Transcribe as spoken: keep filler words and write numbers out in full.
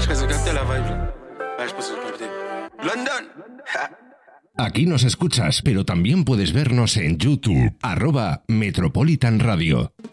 J'ai capté la vibe là. Ouais, je pense que j'ai capté. London. Aquí nos escuchas, pero también puedes vernos en YouTube, arroba Metropolitan Radio.